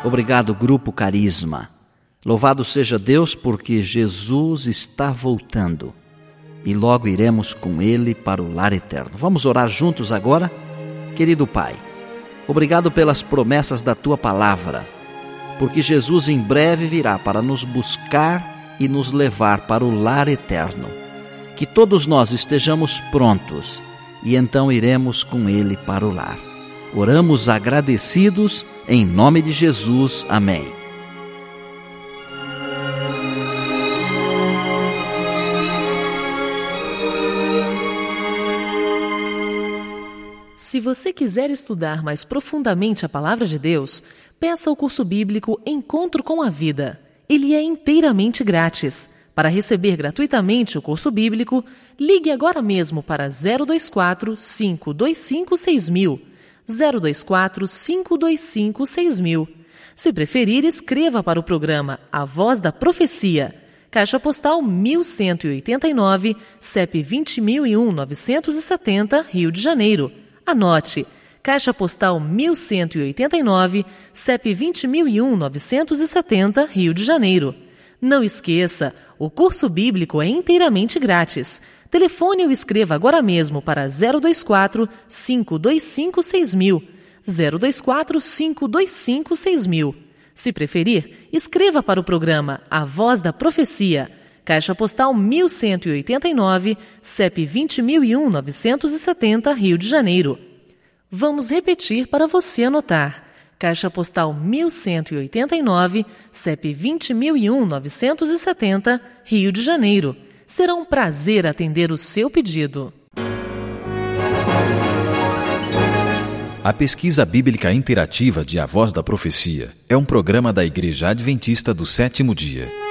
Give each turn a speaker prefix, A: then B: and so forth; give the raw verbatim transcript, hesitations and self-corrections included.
A: Obrigado, Grupo Carisma. Louvado seja Deus, porque Jesus está voltando e logo iremos com Ele para o lar eterno. Vamos orar juntos agora? Querido Pai, obrigado pelas promessas da Tua Palavra, porque Jesus em breve virá para nos buscar e nos levar para o lar eterno. Que todos nós estejamos prontos e então iremos com Ele para o lar. Oramos agradecidos em nome de Jesus. Amém.
B: Se você quiser estudar mais profundamente a Palavra de Deus, peça o curso bíblico Encontro com a Vida. Ele é inteiramente grátis. Para receber gratuitamente o curso bíblico, ligue agora mesmo para zero dois quatro, cinco dois cinco, seis mil. zero dois quatro, cinco dois cinco, seis mil. Se preferir, escreva para o programa A Voz da Profecia. Caixa Postal mil cento e oitenta e nove, C E P vinte mil e um, novecentos e setenta, Rio de Janeiro. Anote, Caixa Postal mil cento e oitenta e nove, C E P vinte mil e um, novecentos e setenta, Rio de Janeiro. Não esqueça, o curso bíblico é inteiramente grátis. Telefone ou escreva agora mesmo para zero dois quatro, cinco dois cinco, seis mil. zero dois quatro, cinco dois cinco, seis mil. Se preferir, escreva para o programa A Voz da Profecia. Caixa Postal mil cento e oitenta e nove, C E P vinte mil e um, novecentos e setenta, Rio de Janeiro. Vamos repetir para você anotar. Caixa Postal mil cento e oitenta e nove, C E P vinte mil e um, novecentos e setenta, Rio de Janeiro. Será um prazer atender o seu pedido.
C: A Pesquisa Bíblica Interativa de A Voz da Profecia é um programa da Igreja Adventista do Sétimo Dia.